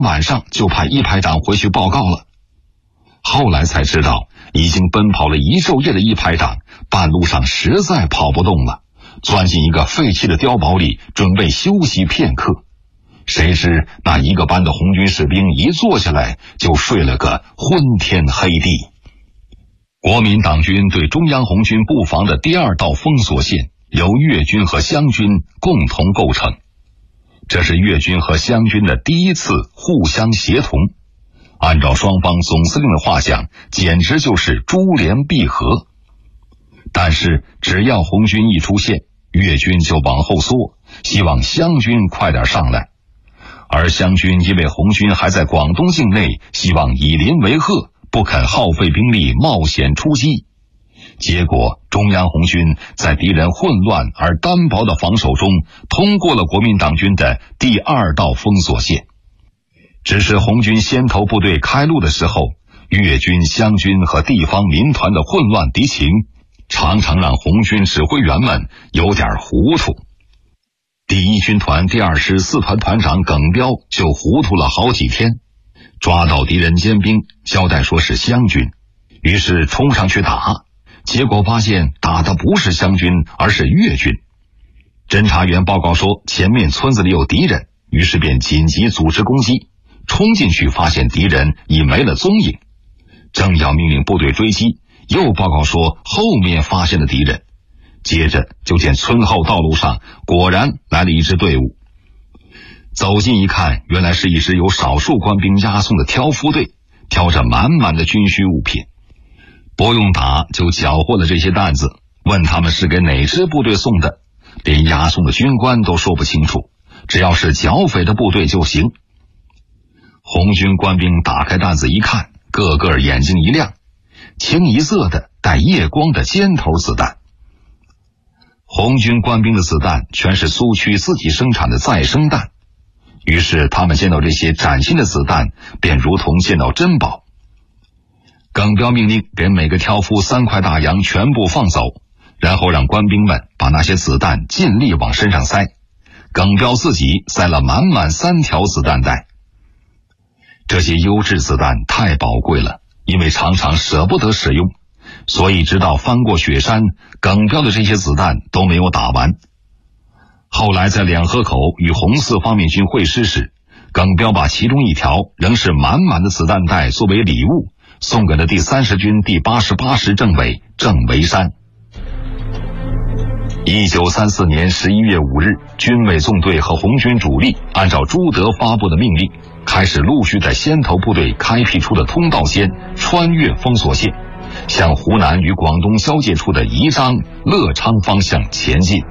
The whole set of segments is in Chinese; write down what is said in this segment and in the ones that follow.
晚上就派一排长回去报告了。后来才知道，已经奔跑了一昼夜的一排长，半路上实在跑不动了，钻进一个废弃的碉堡里，准备休息片刻。谁知那一个班的红军士兵一坐下来，就睡了个昏天黑地。国民党军对中央红军布防的第二道封锁线，由粤军和湘军共同构成。这是粤军和湘军的第一次互相协同，按照双方总司令的话讲，简直就是珠联璧合。但是只要红军一出现，粤军就往后缩，希望湘军快点上来。而湘军因为红军还在广东境内，希望以邻为壑，不肯耗费兵力冒险出击。结果中央红军在敌人混乱而单薄的防守中，通过了国民党军的第二道封锁线。只是红军先头部队开路的时候，粤军、湘军和地方民团的混乱敌情，常常让红军指挥员们有点糊涂。第一军团第二师四团团长耿彪就糊涂了好几天，抓到敌人尖兵，交代说是湘军，于是冲上去打，结果发现打的不是湘军，而是粤军。侦察员报告说前面村子里有敌人，于是便紧急组织攻击，冲进去发现敌人已没了踪影，正要命令部队追击，又报告说后面发现了敌人。接着就见村后道路上果然来了一支队伍，走近一看，原来是一支由少数官兵押送的挑夫队，挑着满满的军需物品。不用打就缴获了这些担子，问他们是给哪支部队送的，连押送的军官都说不清楚，只要是剿匪的部队就行。红军官兵打开担子一看，个个眼睛一亮，清一色的带夜光的尖头子弹。红军官兵的子弹全是苏区自己生产的再生弹，于是他们见到这些崭新的子弹，便如同见到珍宝。耿彪命令给每个挑夫3块大洋全部放走，然后让官兵们把那些子弹尽力往身上塞。耿彪自己塞了满满3条子弹袋。这些优质子弹太宝贵了，因为常常舍不得使用，所以直到翻过雪山，耿彪的这些子弹都没有打完。后来在两河口与红四方面军会师时，耿彪把其中一条仍是满满的子弹袋作为礼物，送给了第30军第88师政委郑维山。1934年11月5日，军委纵队和红军主力按照朱德发布的命令，开始陆续在先头部队开辟出的通道间穿越封锁线，向湖南与广东交界处的宜章、乐昌方向前进。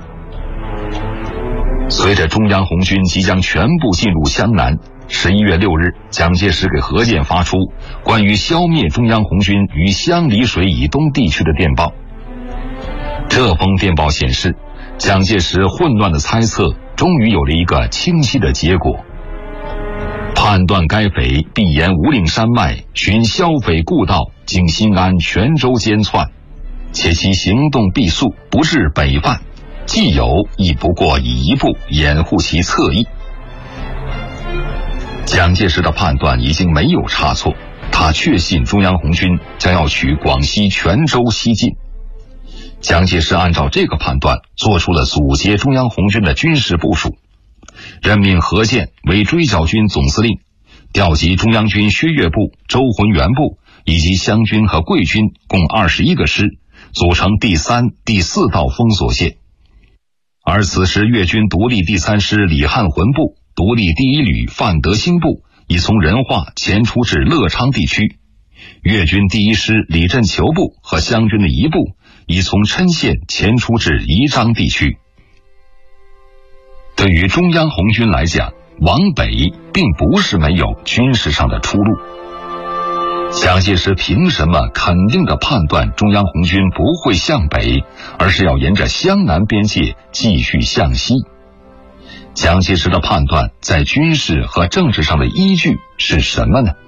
随着中央红军即将全部进入湘南，11月6日，蒋介石给何键发出关于消灭中央红军于湘丽水以东地区的电报。这封电报显示，蒋介石混乱的猜测终于有了一个清晰的结果。判断该匪必沿五岭山脉寻消匪故道，经新安、泉州间窜，且其行动必速，不至北犯，既有亦不过以一步掩护其侧翼。蒋介石的判断已经没有差错，他确信中央红军将要取广西泉州西进。蒋介石按照这个判断做出了阻截中央红军的军事部署，任命何键为追剿军总司令，调集中央军薛岳部、周浑元部以及湘军和桂军共21个师，组成第3、第4道封锁线。而此时粤军独立第3师李汉魂部、独立第1旅范德兴部已从仁化前出至乐昌地区，粤军第1师李振球部和湘军的一部已从郴县前出至宜章地区。对于中央红军来讲，往北并不是没有军事上的出路。蒋介石凭什么肯定地判断中央红军不会向北，而是要沿着湘南边界继续向西？蒋介石的判断在军事和政治上的依据是什么呢？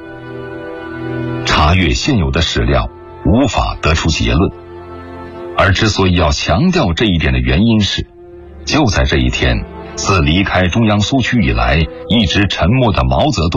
查阅现有的史料，无法得出结论。而之所以要强调这一点的原因是，就在这一天，自离开中央苏区以来一直沉默的毛泽东